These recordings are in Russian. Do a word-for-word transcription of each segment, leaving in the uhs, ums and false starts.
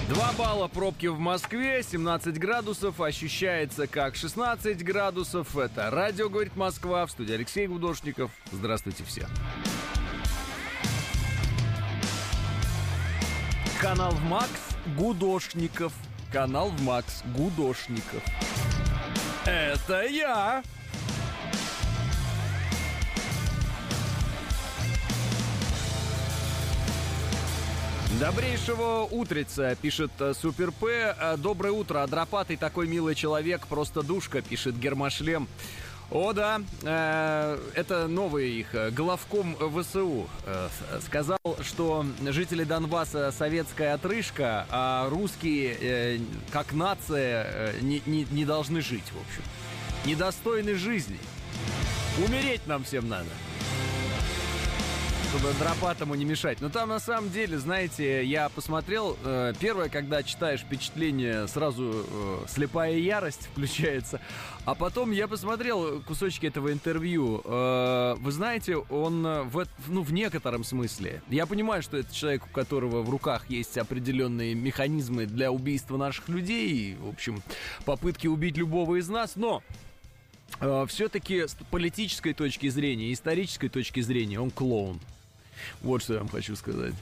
Два балла пробки в Москве, семнадцать градусов, ощущается как шестнадцать градусов. Это радио «Говорит Москва», в студии Алексей Гудошников. Здравствуйте все. Канал в Макс Гудошников. Канал в Макс Гудошников. Это я! Добрейшего утреца, пишет Супер П. Доброе утро, Адропатый такой милый человек, просто душка, пишет Гермошлем. О да, э, это новый их главком ВСУ э, сказал, что жители Донбасса советская отрыжка, а русские э, как нация э, не, не, не должны жить, в общем. Недостойны жизни. Умереть нам всем надо, чтобы Дропатому не мешать. Но там на самом деле, знаете, я посмотрел, э, первое, когда читаешь впечатление, сразу э, слепая ярость включается. А потом я посмотрел кусочки этого интервью. Э, вы знаете, он в, ну, в некотором смысле, я понимаю, что это человек, у которого в руках есть определенные механизмы для убийства наших людей, в общем, попытки убить любого из нас, но э, все-таки с политической точки зрения, исторической точки зрения, он клоун. Вот что я вам хочу сказать.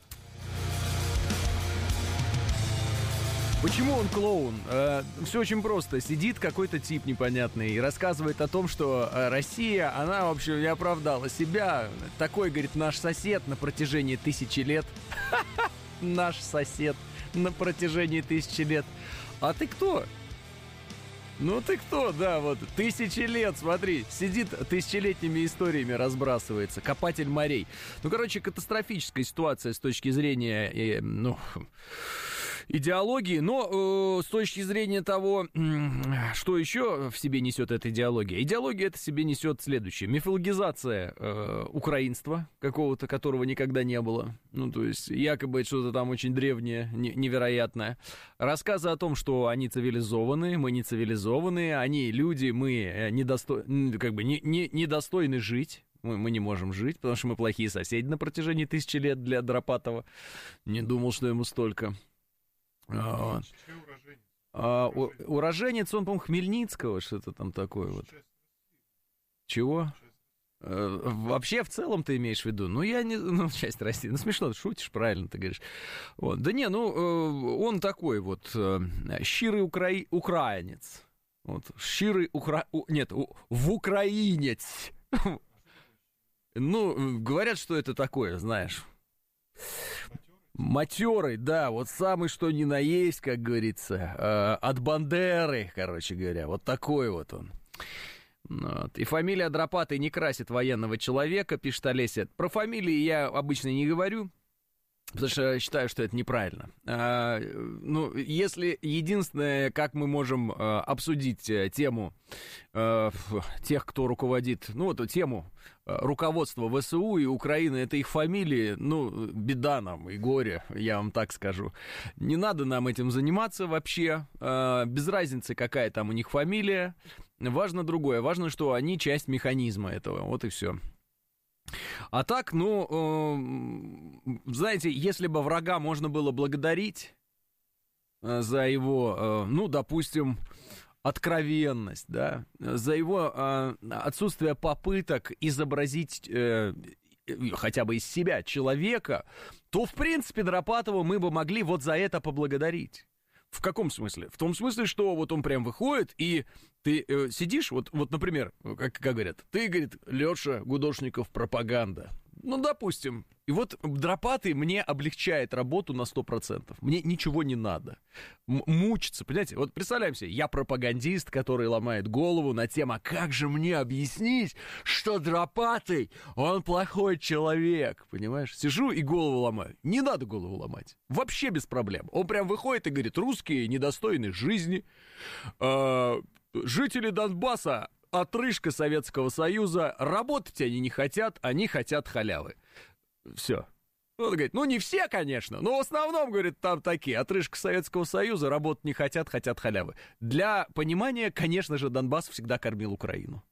Почему он клоун? Э, все очень просто. Сидит какой-то тип непонятный и рассказывает о том, что Россия, она, в общем, не оправдала себя. Такой, говорит, наш сосед на протяжении тысячи лет. Наш сосед на протяжении тысячи лет. А ты кто? Ну ты кто, да, вот, тысячи лет, смотри, сидит, тысячелетними историями разбрасывается, копатель морей. Ну, короче, катастрофическая ситуация с точки зрения, э, ну, идеологии, но э, с точки зрения того, э, что еще в себе несет эта идеология. Идеология это в себе несет следующее: мифологизация э, украинства какого-то, которого никогда не было. Ну, то есть, якобы это что-то там очень древнее, не, невероятное. Рассказы о том, что они цивилизованы, мы не цивилизованы, они люди, мы недосто... как бы не, не, недостойны жить. Мы, мы не можем жить, потому что мы плохие соседи на протяжении тысячи лет для Дропатова. Не думал, что ему столько. А, а, у, уроженец, он, по-моему, Хмельницкого, что-то там такое вот. Чего? А, вообще, в целом ты имеешь в виду? Ну, я не... Ну, часть России. Ну, смешно, ты шутишь, правильно ты говоришь. Вот. Да не, ну, он такой вот щирый укра... украинец. Вот. Щирый укра... Нет, в украинец. Ну, говорят, что это такое, знаешь... Матерый, да, вот самый что ни на есть, как говорится, э, от Бандеры, короче говоря, вот такой вот он. Вот. И фамилия Адропатый не красит военного человека, пишет Олеся. Про фамилии я обычно не говорю, потому что считаю, что это неправильно. А, ну, если единственное, как мы можем а, обсудить а, тему а, тех, кто руководит, ну, вот тему а, руководства ВСУ и Украины, это их фамилии, ну, беда нам и горе, я вам так скажу. Не надо нам этим заниматься вообще, а, без разницы, какая там у них фамилия. Важно другое, важно, что они часть механизма этого, вот и все. А так, ну, э, знаете, если бы врага можно было благодарить э, за его, э, ну, допустим, откровенность, да, за его э, отсутствие попыток изобразить э, хотя бы из себя человека, то, в принципе, Дропатова мы бы могли вот за это поблагодарить. В каком смысле? В том смысле, что вот он прям выходит, и ты э, сидишь, вот, вот, например, как, как говорят, ты, говорит, Леша Гудошников, пропаганда. Ну, допустим. И вот Дропатый мне облегчает работу на сто процентов. Мне ничего не надо. М- мучиться, понимаете? Вот представляем себе, я пропагандист, который ломает голову на тему, как же мне объяснить, что Дропатый, он плохой человек, понимаешь? Сижу и голову ломаю. Не надо голову ломать. Вообще без проблем. Он прям выходит и говорит, русские недостойны жизни, э- жители Донбасса, отрыжка Советского Союза, работать они не хотят, они хотят халявы. Все. Он говорит, ну не все, конечно, но в основном, говорит, там такие, отрыжка Советского Союза, работать не хотят, хотят халявы. Для понимания, конечно же, Донбасс всегда кормил Украину.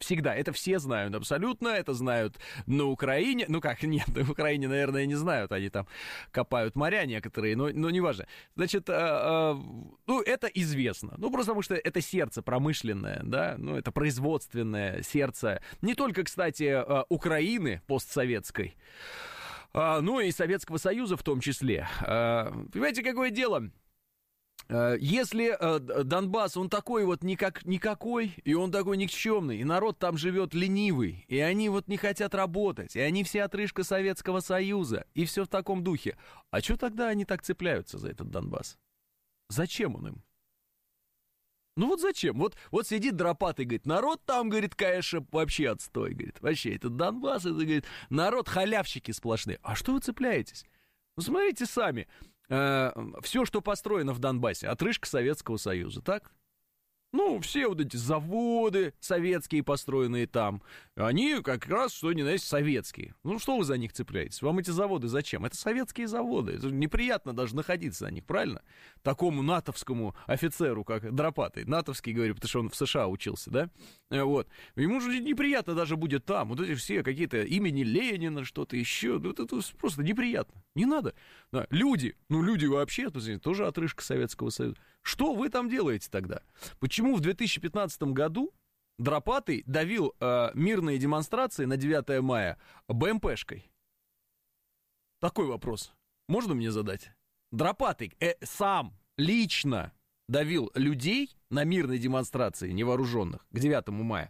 Всегда. Это все знают абсолютно. Это знают на Украине. Ну как, нет, на Украине, наверное, не знают. Они там копают моря некоторые, но, но неважно. Значит, э, э, ну это известно. Ну просто потому что это сердце промышленное, да, ну это производственное сердце. Не только, кстати, э, Украины постсоветской, э, но и Советского Союза в том числе. Э, понимаете, какое дело? Если э, Донбасс, он такой вот никак, никакой, и он такой никчемный, и народ там живет ленивый, и они вот не хотят работать, и они все отрыжка Советского Союза, и все в таком духе. А что тогда они так цепляются за этот Донбасс? Зачем он им? Ну вот зачем? Вот, вот сидит Дропатый, говорит, народ там, говорит, конечно, вообще отстой, говорит, вообще этот Донбасс, это, говорит, народ халявщики сплошные. А что вы цепляетесь? Ну смотрите сами. Все, что построено в Донбассе, отрыжка Советского Союза, так? Ну, все вот эти заводы советские, построенные там, они как раз, что ни на есть, советские. Ну, что вы за них цепляетесь? Вам эти заводы зачем? Это советские заводы. Это неприятно даже находиться на них, правильно? Такому натовскому офицеру, как Дропатый. Натовский, говорю, потому что он в США учился, да? Вот. Ему же неприятно даже будет там. Вот эти все какие-то имени Ленина, что-то еще. Ну, это просто неприятно. Не надо. Да. Люди, ну, люди вообще, тоже отрыжка Советского Союза. Что вы там делаете тогда? Почему в две тысячи пятнадцатом году Дропатый давил э, мирные демонстрации на девятое мая БМПшкой? Такой вопрос. Можно мне задать? Дропатый э, сам лично давил людей на мирные демонстрации невооруженных к девятому мая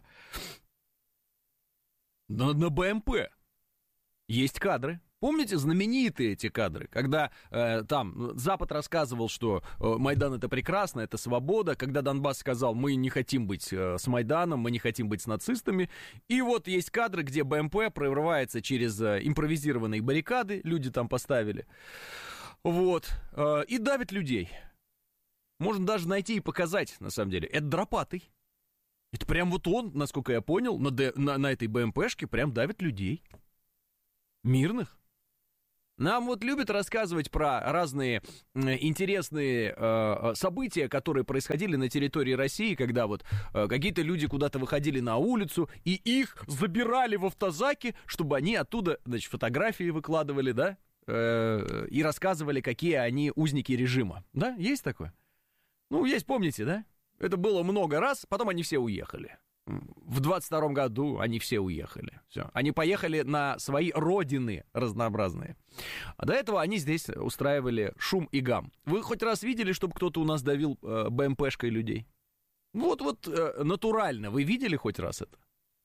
на, на БМП. Есть кадры. Помните знаменитые эти кадры, когда э, там Запад рассказывал, что э, Майдан это прекрасно, это свобода, когда Донбасс сказал, мы не хотим быть э, с Майданом, мы не хотим быть с нацистами, и вот есть кадры, где БМП прорывается через э, импровизированные баррикады, люди там поставили, вот, э, и давит людей. Можно даже найти и показать, на самом деле, это Дропатый. Это прям вот он, насколько я понял, на, на, на этой БМПшке прям давит людей. Мирных. Нам вот любят рассказывать про разные интересные э, события, которые происходили на территории России, когда вот э, какие-то люди куда-то выходили на улицу, и их забирали в автозаки, чтобы они оттуда, значит, фотографии выкладывали, да, э, и рассказывали, какие они узники режима. Да, есть такое? Ну, есть, помните, да? Это было много раз, потом они все уехали. В двадцать втором году они все уехали. Все. Они поехали на свои родины разнообразные. А до этого они здесь устраивали шум и гам. Вы хоть раз видели, чтобы кто-то у нас давил э, БМПшкой людей? Вот-вот э, натурально. Вы видели хоть раз это?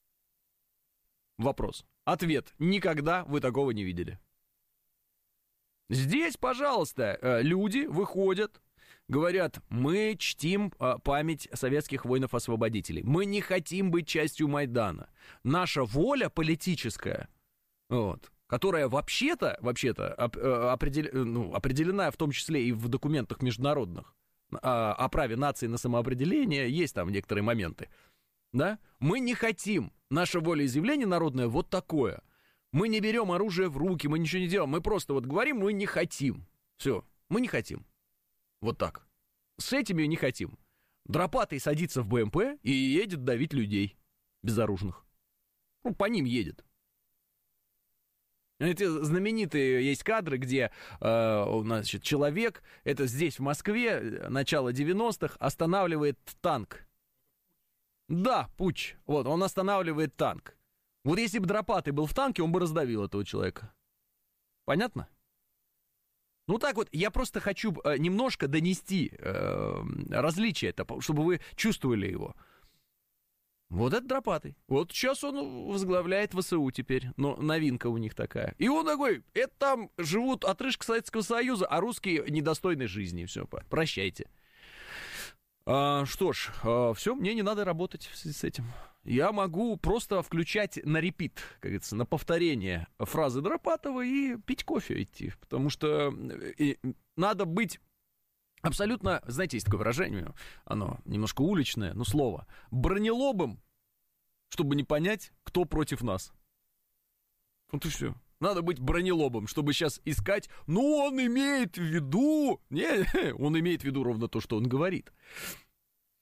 Вопрос. Ответ. Никогда вы такого не видели. Здесь, пожалуйста, э, люди выходят, говорят, мы чтим а, память советских воинов-освободителей. Мы не хотим быть частью Майдана. Наша воля политическая, вот, которая вообще-то, вообще-то оп- определ- ну, определена в том числе и в документах международных а, о праве нации на самоопределение, есть там некоторые моменты. Да? Мы не хотим. Наша волеизъявление народное вот такое. Мы не берем оружие в руки, мы ничего не делаем. Мы просто вот говорим, мы не хотим. Все, мы не хотим. Вот так. С этими не хотим. Дропатый садится в БМП и едет давить людей безоружных. Ну, по ним едет. Эти знаменитые есть кадры, где э, значит, человек, это здесь, в Москве, начало девяностых, останавливает танк. Да, путч. Вот, он останавливает танк. Вот если бы Дропатый был в танке, он бы раздавил этого человека. Понятно? Ну так вот, я просто хочу э, немножко донести э, различие, это, чтобы вы чувствовали его. Вот это Дропатый. Вот сейчас он возглавляет ВСУ теперь, но новинка у них такая. И он такой, это там живут отрыжка Советского Союза, а русские недостойны жизни. Все, прощайте. А, что ж, а, все, мне не надо работать в связи с этим. Я могу просто включать на репит, как говорится, на повторение фразы Дропатова и пить кофе идти. Потому что и, надо быть абсолютно, знаете, есть такое выражение, оно немножко уличное, но слово, бронелобым, чтобы не понять, кто против нас. Вот и все. Надо быть бронелобом, чтобы сейчас искать, ну, он имеет в виду... Не, он имеет в виду ровно то, что он говорит.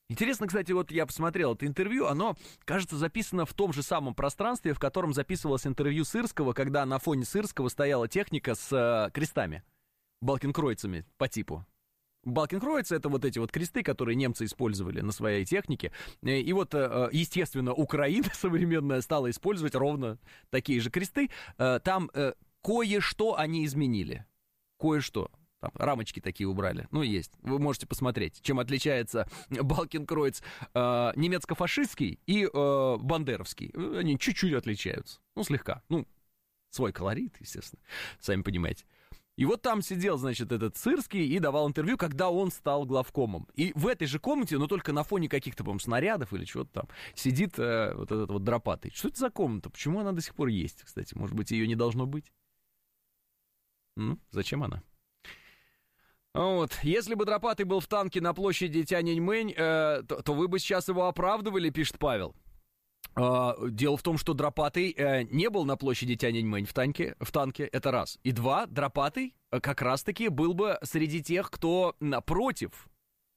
Интересно, кстати, вот я посмотрел это интервью, оно, кажется, записано в том же самом пространстве, в котором записывалось интервью Сырского, когда на фоне Сырского стояла техника с э, крестами, балкенкройцами по типу. Балкенкройцы — это вот эти вот кресты, которые немцы использовали на своей технике. И вот, э, естественно, Украина современная стала использовать ровно такие же кресты. Э, там э, кое-что они изменили. Кое-что. Там рамочки такие убрали. Ну, есть. Вы можете посмотреть, чем отличается Балкенкройц э, немецко-фашистский и э, бандеровский. Они чуть-чуть отличаются. Ну, слегка. Ну, свой колорит, естественно. Сами понимаете. И вот там сидел, значит, этот Сырский и давал интервью, когда он стал главкомом. И в этой же комнате, но только на фоне каких-то, по-моему, снарядов или чего-то там, сидит э, вот этот вот Дропатый. Что это за комната? Почему она до сих пор есть, кстати? Может быть, ее не должно быть? Ну, зачем она? Вот. Если бы Дропатый был в танке на площади Тяньаньмэнь, э, то, то вы бы сейчас его оправдывали, пишет Павел. Э, дело в том, что Дропатый э, не был на площади Тяньаньмэнь в танке, в танке, это раз. И два, Дропатый э, как раз-таки был бы среди тех, кто напротив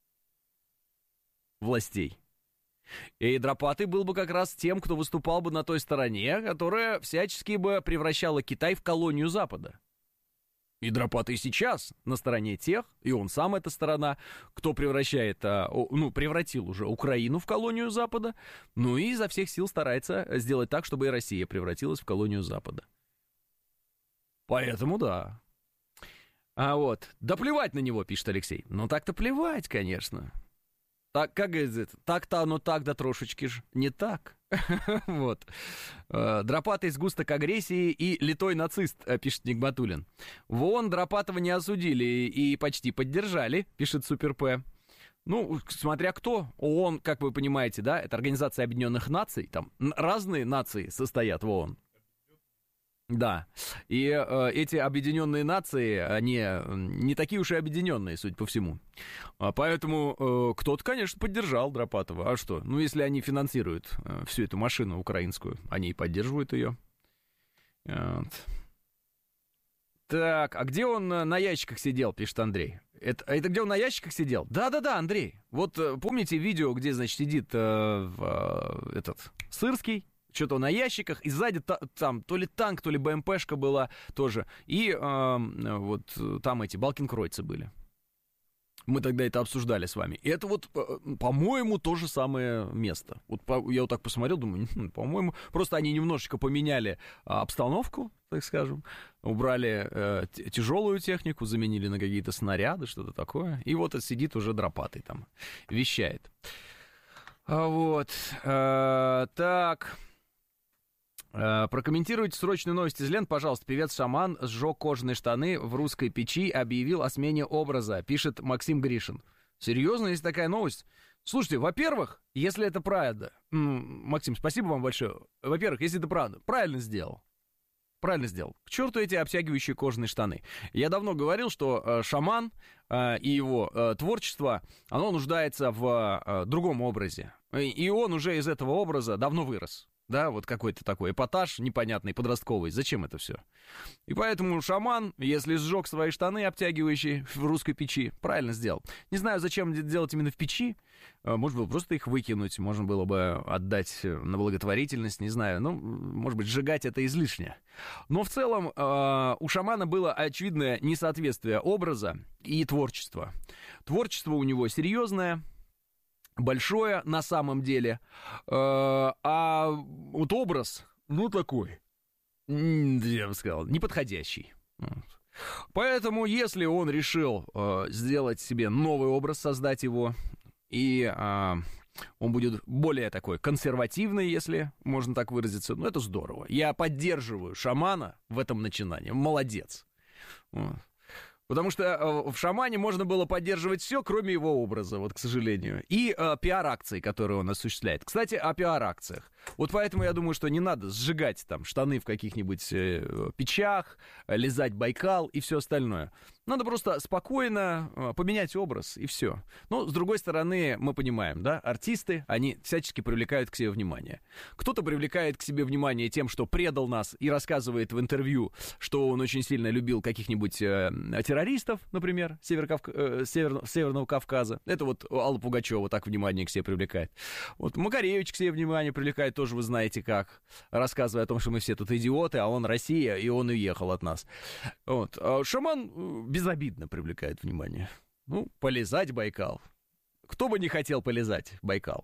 властей. И Дропатый был бы как раз тем, кто выступал бы на той стороне, которая всячески бы превращала Китай в колонию Запада. И Дропатый сейчас на стороне тех, и он сам эта сторона, кто превращает, ну, превратил уже Украину в колонию Запада, ну и изо всех сил старается сделать так, чтобы и Россия превратилась в колонию Запада. Поэтому да. А вот, да плевать на него, пишет Алексей. Ну так-то плевать, конечно. Так, как говорится, так-то оно так, да трошечки ж не так. Вот. Дропатый сгусток агрессии и литой нацист, пишет Нигматуллин. В ООН Дропатова не осудили и почти поддержали, пишет Супер П. Ну, смотря кто. ООН, как вы понимаете, да, это Организация Объединенных Наций. Там разные нации состоят в ООН. Да, и э, эти объединенные нации, они не такие уж и объединенные, судя по всему. А поэтому э, кто-то, конечно, поддержал Дропатова. А что? Ну, если они финансируют э, всю эту машину украинскую, они и поддерживают ее. Вот. Так, а где он на ящиках сидел, пишет Андрей. Это, это где он на ящиках сидел? Да-да-да, Андрей. Вот помните видео, где, значит, сидит э, э, этот Сырский? Что-то на ящиках, и сзади та, там то ли танк, то ли БМПшка была тоже. И э, вот там эти балкенкройцы были. Мы тогда это обсуждали с вами. И это вот, по-моему, то же самое место. Вот по, я вот так посмотрел, думаю, по-моему, просто они немножечко поменяли обстановку, так скажем. Убрали э, тяжелую технику, заменили на какие-то снаряды, что-то такое. И вот сидит уже Дропатый там, вещает. А вот, э, так... Прокомментируйте срочную новость из лент, пожалуйста. Певец-шаман сжег кожаные штаны в русской печи, объявил о смене образа, пишет Максим Гришин. Серьезно, есть такая новость? Слушайте, во-первых, если это правда, Максим, спасибо вам большое. Во-первых, если это правда, правильно сделал. Правильно сделал. К черту эти обтягивающие кожаные штаны. Я давно говорил, что э, шаман э, и его э, творчество, оно нуждается в э, другом образе. И он уже из этого образа давно вырос. Да, вот какой-то такой эпатаж непонятный, подростковый. Зачем это все? И поэтому шаман, если сжег свои штаны обтягивающие в русской печи, правильно сделал. Не знаю, зачем делать именно в печи. Может было просто их выкинуть, можно было бы отдать на благотворительность, не знаю. Ну, может быть, сжигать это излишне. Но в целом у шамана было очевидное несоответствие образа и творчества. Творчество у него серьезное, большое на самом деле, а вот образ, ну, такой, я бы сказал, неподходящий. Поэтому, если он решил сделать себе новый образ, создать его, и он будет более такой консервативный, если можно так выразиться, ну, это здорово. Я поддерживаю шамана в этом начинании, молодец. Потому что в шамане можно было поддерживать все, кроме его образа, вот, к сожалению. И э, пиар-акции, которые он осуществляет. Кстати, о пиар-акциях. Вот поэтому я думаю, что не надо сжигать там штаны в каких-нибудь э, печах, лизать Байкал и все остальное. Надо просто спокойно э, поменять образ, и все. Но, с другой стороны, мы понимаем, да, артисты, они всячески привлекают к себе внимание. Кто-то привлекает к себе внимание тем, что предал нас и рассказывает в интервью, что он очень сильно любил каких-нибудь э, террористов, например, Северокавк... э, Север... Северного Кавказа. Это вот Алла Пугачева так внимание к себе привлекает. Вот Макаревич к себе внимание привлекает, тоже вы знаете как, рассказывая о том, что мы все тут идиоты, а он Россия, и он уехал от нас. Вот. А Шаман безобидно привлекает внимание. Ну, полезать Байкал. Кто бы не хотел полезать Байкал?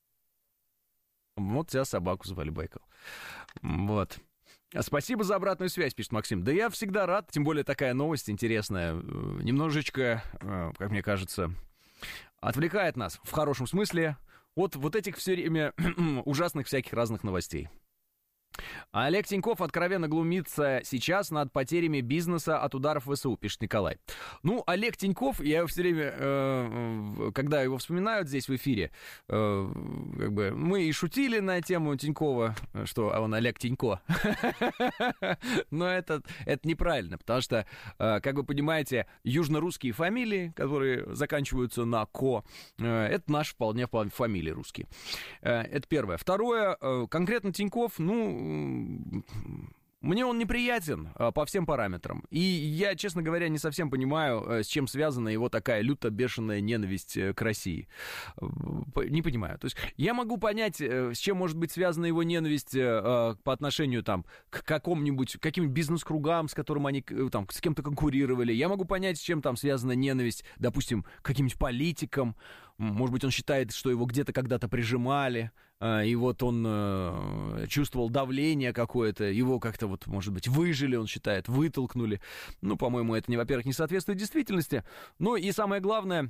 Вот тебя собаку звали Байкал. Вот. Спасибо за обратную связь, пишет Максим. Да я всегда рад, тем более такая новость интересная. Немножечко, как мне кажется, отвлекает нас в хорошем смысле от вот этих все время ужасных всяких разных новостей. Олег Тиньков откровенно глумится сейчас над потерями бизнеса от ударов ВСУ, пишет Николай. Ну, Олег Тиньков, я его все время, э, когда его вспоминают здесь в эфире, э, как бы мы и шутили на тему Тинькова, что он Олег Тинько. Но это, это неправильно, потому что, э, как вы понимаете, южно-русские фамилии, которые заканчиваются на «ко», э, это наши вполне фамилии русские. Э, это первое. Второе, э, конкретно Тиньков, ну, мне он неприятен а, по всем параметрам. И я, честно говоря, не совсем понимаю, а, с чем связана его такая люто-бешеная ненависть а, к России. Не понимаю. То есть я могу понять, а, с чем может быть связана его ненависть а, по отношению там, к какому-нибудь, каким-нибудь бизнес-кругам, с которым они там, с кем-то конкурировали. Я могу понять, с чем там связана ненависть, допустим, к каким-нибудь политикам. Может быть, он считает, что его где-то когда-то прижимали, и вот он чувствовал давление какое-то, его как-то вот, может быть, выжили, он считает, вытолкнули. Ну, по-моему, это, не, во-первых, не соответствует действительности. Ну, и самое главное,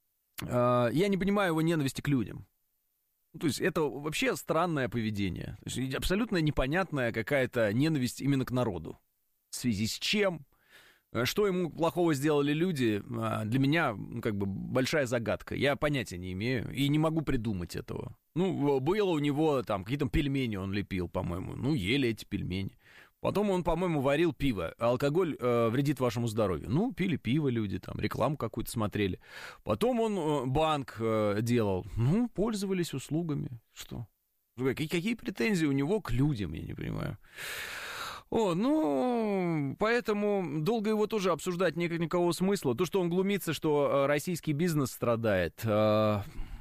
я не понимаю его ненависти к людям. То есть это вообще странное поведение. То есть абсолютно непонятная какая-то ненависть именно к народу. В связи с чем? Что ему плохого сделали люди, для меня, ну, как бы большая загадка. Я понятия не имею и не могу придумать этого. Ну, было у него там какие-то пельмени он лепил, по-моему. Ну, ели эти пельмени. Потом он, по-моему, варил пиво. Алкоголь э, вредит вашему здоровью. Ну, пили пиво люди, там, рекламу какую-то смотрели. Потом он э, банк э, делал. Ну, пользовались услугами. Что? Какие, какие претензии у него к людям, я не понимаю. О, ну, поэтому долго его тоже обсуждать нет никакого смысла. То, что он глумится, что российский бизнес страдает, э,